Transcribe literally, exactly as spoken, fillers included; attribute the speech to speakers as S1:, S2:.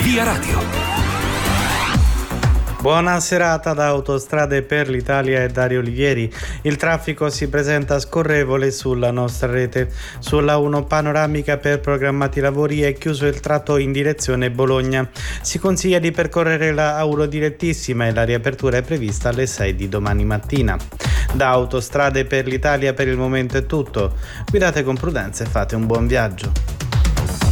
S1: Via Radio.
S2: Buona serata da Autostrade per l'Italia e Dario Olivieri. Il traffico si presenta scorrevole sulla nostra rete. Sulla uno panoramica per programmati lavori è chiuso il tratto in direzione Bologna. Si consiglia di percorrere la Auro direttissima e la riapertura è prevista alle sei di domani mattina. Da Autostrade per l'Italia per il momento è tutto. Guidate con prudenza e fate un buon viaggio.